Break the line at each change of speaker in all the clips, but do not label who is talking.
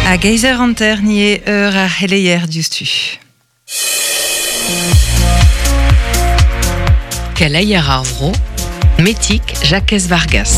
A geizer anter nie a heleier justu.
Kaleier arvro, metik Jacques Vargas.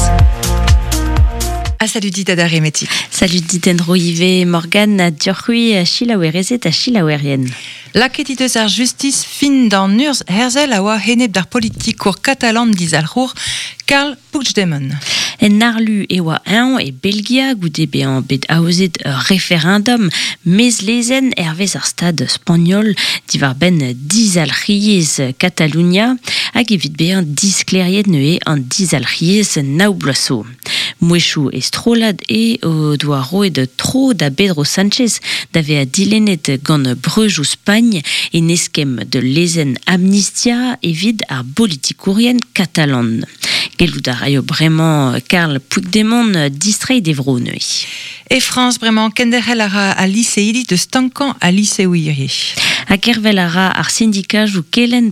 Salut dit adare metik.
Salut dit Androive Morgan a diorchui a chilawerezet a chilawerien.
La ketiteuse ar justice fin d'an urs herzel a oa heneb d'ar politikour katalan dizalrour Karl Puigdemont.
En narlu e oa et Belgia goude bean bet aozet référendum mez lezen hervez ar stad spagnol divar ben dizalriez Catalunya hag evit bean diskleriet neue an dizalriez naublaso. Mouechou e strolad o doa roet tro da Pedro Sánchez d'ave a dilenet gant Bruges ou Spagne e neskem de lezen amnistia evit ar politikourien katalan. Gelout a raio bremañ Karl Puigdemont distrait d'Evro neui.
Et France bremañ kenderhel ara a liseidi de stankan a liseouiri.
A kervel ara ar syndikaj ou kelen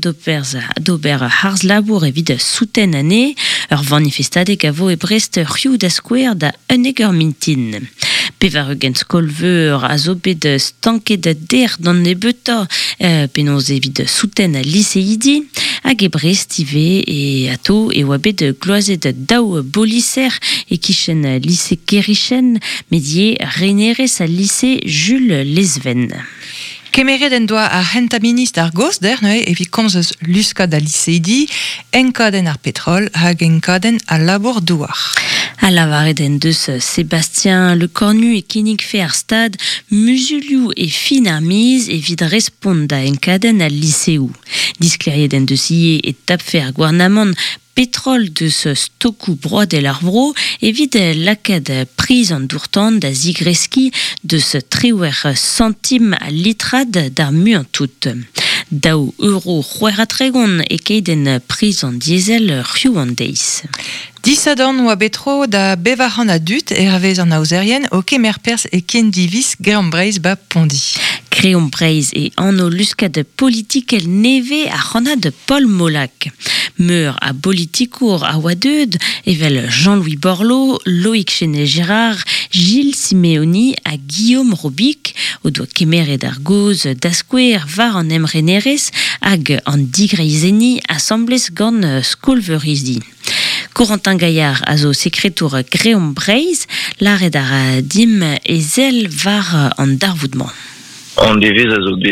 d'ober harz-labour evit souten ane ur manifestadek a vo e Brest riou da skouer da uneger mintin. Pevar eugen skolveur a zo bet stanket der d'an nebeuta penoz evit souten a liseidi hag e Brest ive e ato e oa bet gloazet daou boliser e kichen lise kerichen medie renerez a lise Jules Lesven.
Kemeret en doa a rentaminist ar goz der neue evit komzez luskad a liseidi, enkaden ar petrol hag enkaden a labour douar.
A lavaret en deus Sébastien Lecornu e kinnig fe ar stad musulioù e fin ar miz evit responda enkaden a liseou. Diskleriet en deus ie e tapfe ar gouarnamant pétrole de ce stokou broadel arvro evit lakad prise en dourtan da zigreski de ce triwer centime a litrad d'ar mu en tout. Daou euro c'houeratregon e keiden prise en diesel riou an deiz.
Disadon oa betro da bevaran a dut hervez an aozerien o kemer pers e ken divis Greombreiz ba pondi.
Greombreiz e anno luskad politik el neve a c'hana de Paul Molac. Meur a politikour a oa deud evel Jean-Louis Borloo, Loïc Chenet-Girard, Gilles Simeoni a Guillaume Robic o doa kemeret ar goz daskouer var an emrenerez hag an digreizeni assemblez gant skolveurizi. Corentin Gaillard a zo sekretour Greombreiz, lare dar dim ezel var an darvoudman.
On devez a zo be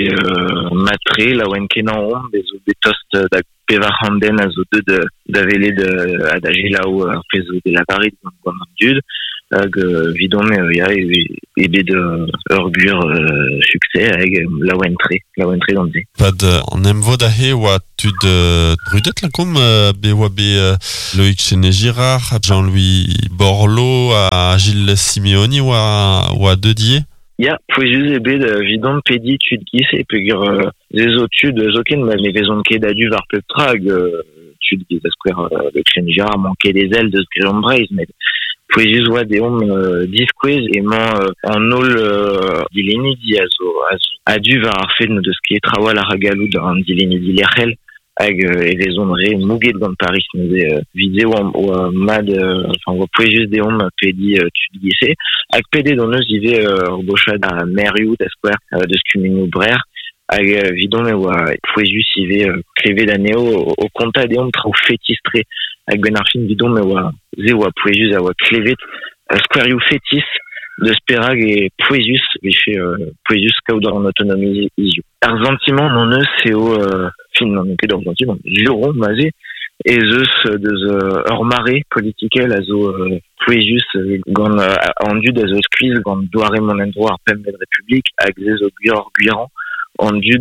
matre la oen kenan om, be zo be tost da pevar handen a zo deud da velet adage lao ar pezo de la varit gant an dud, hag vidon ya e bet ur gwir succès hag la oen tre gant ze.
Pad an emvod a he oa tud brudet la kom be oa be Loïc Chenet-Girard, Jean-Louis Borloo a Gilles Simeoni oa dedier.
Ya, pouezuz ebet vidon pedi tud gis e peogwir zezo tud zoken ma ne vezon ket da du var peptra hag tud gis a skouer le Chenet-Girard manke des ailes de Greombreiz, met pouezuz oa deom diskouez emañ an ol dileni di a du var ar fed no deus ket trawal ar agalout an dileni di lerc'hel hag vezon re mouget gant Paris neuze vide oa mad oa pouezuz deom pedi tud gise hag pede don eus ive ur bochad a merioù da skouer deus kumennoù brer hag vidon oa pouezuz ive klevet aneo o konta deom traoù fetistre hag ben ar fin vidon oa ze oa pouezuz a oa klevet skouerioù fetis deus perag e pouezuz veche pouezuz kaout an autonomie izio. Ar sentiment non eus eo fin non ket ur sentiment juron maze ez eus deus ur mare politikel a zo pouezuz gant an dud a zo skuiz gant doare mon endro ar pemmed republik hag ze zo guiran an dud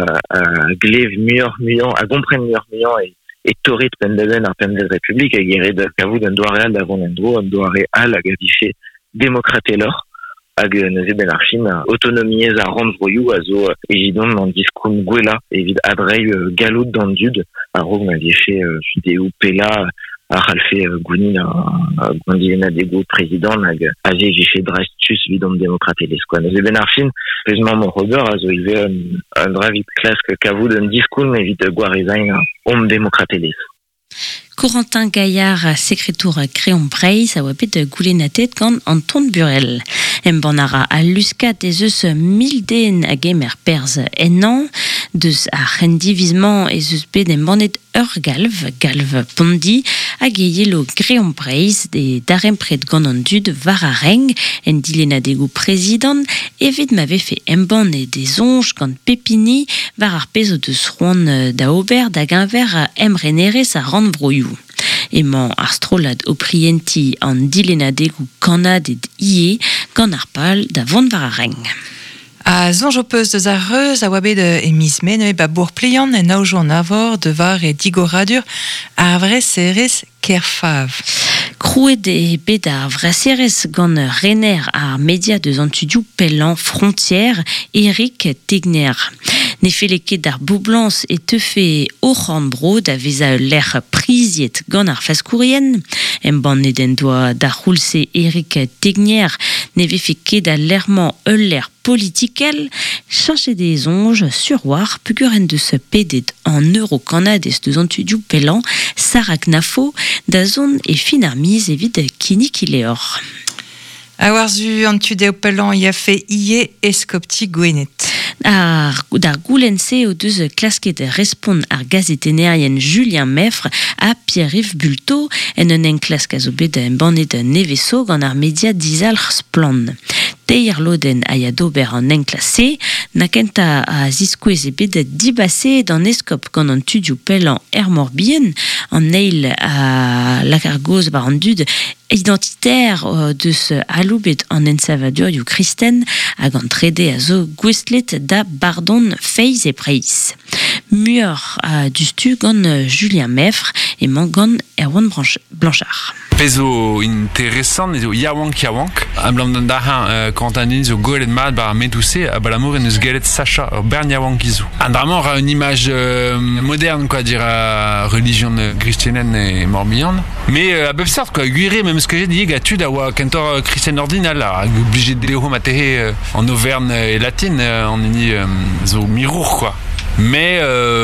a glev muian a gompren muian e torret pendeven ar pemmed republik hag eret kavout an doare al da von endro an doare al hag a dife demokratelor hag neuze ben ar fin autonomiez a randvroioù a zo evidon an diskoum gwela evit adrei galout d'an dud a rog na dife vidéo pela a c'halfe gounin a gwandilena dego président hag a ze vife drastus vidon demokratelez. Neuze ben ar fin pezman mon rober a zo ive un dravit klask kavout an diskoum evit gwarezañ om demokratelez.
Corentin Gaillard, secrétaire Greombreiz, a oa bet goulennatet gant Anton Burel. Banara a luskat eus milden a gemer perz ennan, deus a rendivisement eus bet bannet galv pondi hag yelo greom breiz de darempret gant an dud var a reng en dilenadegou président evit m'avait fait emban e des onges gant pepini var ar pezo deus roan da ober da ganver a emrenere sa ran vroioù. Emañ ar strolad o prienti an dilenadegou kanad ed ie gant ar pal da vont var a reng.
A zonj o peus deus ar reus a oa bet emiz men ba bour pliant en aojo an avor de var e digoradur ar vre serez kerfav.
Krouet e bet ar vraserez gant rener ar media deus an tudiou pellan frontière Eric Tegner. Ne feleket d'ar boublans e teufe oc'han bro da veza l'er priziet gant ar faskourien. Emban eden doa da c'houlse Eric Tegner ne vefe ket da lerman l'er politikel, chanchet des onges sur war puguren de se pedet en euro-kanadez deus an tudiou pellan sarak nafo da zon e fin ar miz evit kinik ileor.
A war zu an tudeo pellan ya fe ie eskopti gwenet.
D'ar goulense o deus klasket respond ar gazetenerien Julien Meffre a Pierre-Yves Bulto en un enklask a zo bet en bannet neveso gant ar media dizal splan. Teir loden a ya d'ober an enklase, na kenta a ziskouez e bet dibase d'an eskop gant an tudiou pellan morbien, an neil a lakargoz bar an dud identitaire deus aloubet an ensavadurioù kristen hag an trede a zo gwestlet da bardon feiz e preiz. Muur a dustu gant Julien Meffre e man gant Erwan Blanchard.
Pezo interessant ezo yawank am blam da kantanin zo golet mat bar medouse a balamour en eus galet Sacha bern yawank izo. Andramant ra une image moderne quoi dire religion christienne et morbihan. Mais a bep sort quoi guire même ce que j'ai dit gatud a wa kantor christian ordinal là obligé de leho matere en Auvergne et latine on ini zo mirour quoi. Mais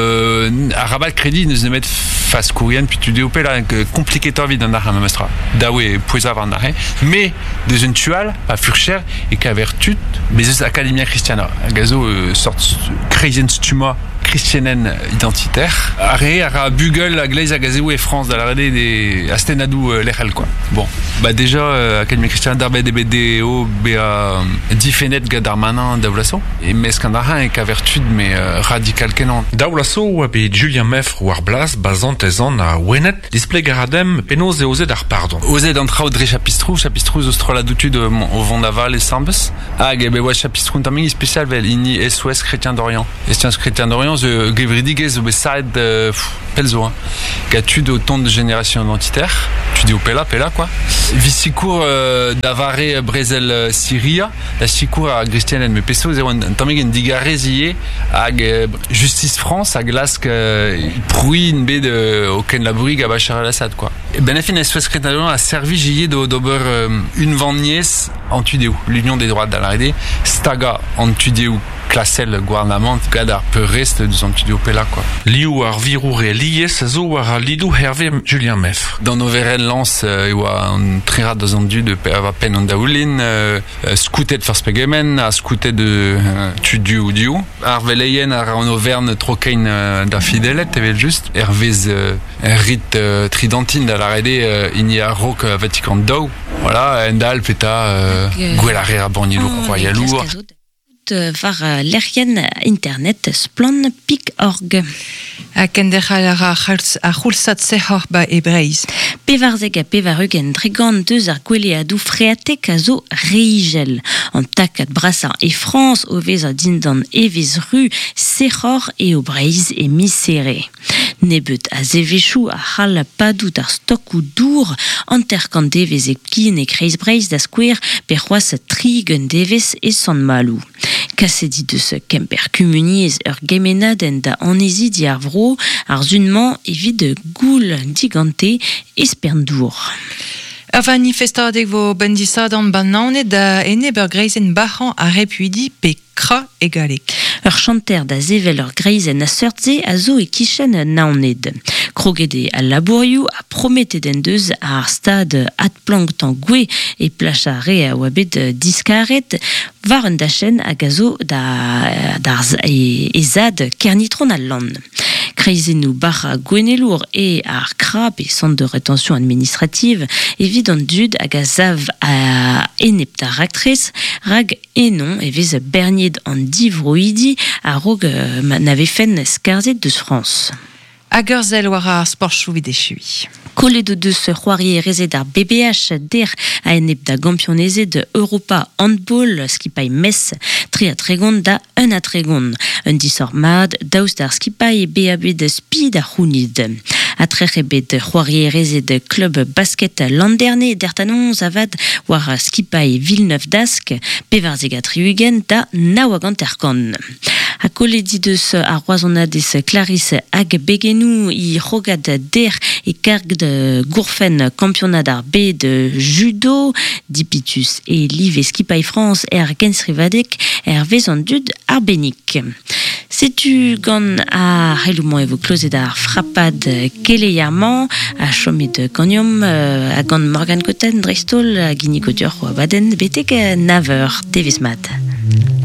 à rabat crédit nous ne mettre face courrienne puis tu déopé là compliqué ta vie dans la mestra dawe poisa van dahe mais des une tual à furcher et qu'à vertu mais academia christiana gazo sorte crazy stuma christianen identitaire arrêt à bugle à glaise à gazéo et France dans la rade des astenadou l'RL quoi. Bon bah déjà academia christiana d'arbe des BDO ba difenet gadarmanin davlaso et mais scandara et qu'à vertu mais radical kenan
davlaso et Julien Meffre war blas bazant tezan a wenet display garadem penoz e ozed ar pardon.
Ozed antra o dre chapistrou ostrola doutu de au Vondaval et Sambes. Hag e bewa chapistrou taming spécial vel ini SOS Chrétien d'Orient. SOS Chrétien d'Orient ze gevridigez o beside pelzo. Gatu de autant de génération identitaire. Tu dis au pela quoi. Visicour d'avare Brezel Syria. La sicour a Christianen me peso ze taming en digarezie hag Justice France hag lask prouy une baie de aucun la bourrigue à Bachar al-Assad quoi. Et Benefin SOS Chrétien d'Orient a servi j'y d'ober une vendniès en tudéou l'Union des droits de la RD Staga en tudéou classel gouvernement gadar peu reste de son studio pela quoi.
Liu ar viroure lies zo war lidou Hervé Julien Meffre.
Dans nos verren lance wa un trira dans un du de va peine on daoulin scoutet first pegemen a scoutet de tudiou diou arveleyen en Auvergne trocain da fidelet evel juste Hervéz rit tridentine da la RD il a rock Vatican d'Au voilà endal peta guelare a bornilo royalou
var l'erien internet splan.org.
A kenderhalara a c'houlsat sehor ba ebreiz.
Pevarzeg a pevarugen dregan deus ar gwele a dou freatek a zo reigel. An takat brasar e France o vez a dindan evez ru sehor e o breiz e misere. Nebet a zevechou a c'hal padout ar stok ou dour anterkant devez e kin e kreiz breiz da skouer per c'hoaz trigen devez e san malou. Kassedi deus kemper kumuniez ur gemenaden da anezi di ar vro ar zunman evit goul digante esperdour.
Ur manifestadeg vo bendisadan ban naonet da ene bur greizen bachan a repuidi pe kra e galek.
Ur chanter da zevel ur greizen a seurtze a zo e kichen naoned. Krogede a labourioù a prometed deus ar stad atplank tan gwe e plachare a oa bet diskaret var un dachen a gazo e zad kernitron al lan. Kreizenou bar gwenelour e ar krab e centre de rétention administrative evit an dud hag a zav a enepta raktrez rag enon e vez bernied an divroidi a rog navefen skarzet deus France.
Hag ur zel war ar sportchou videchui.
Kolet deus c'hoarier rezet ar BBH der a enep da gampioneze de Europa handball skipai mes 3 da 1 un disor mad daoust dar skipai BAB de speed a c'hounid. A trebet c'hoarier rezet de club basket landerne dertanon zavad war skipai Villeneuve d'Ascq pevarzeg a triugen da nawagant erkan. A koledi deus a roazonadez Clarisse hag begenou I rogad der e karg de gourfen campionat ar B de judo dipitus e liv e skipai France gensrivadek vez an dud ar benik. Setu gant a reloumont evo klozet ar frappad keleiamant a chomet gagnom a gant Morgan Cotten Drestol a ginikotur o abaden betek naveur devezmat.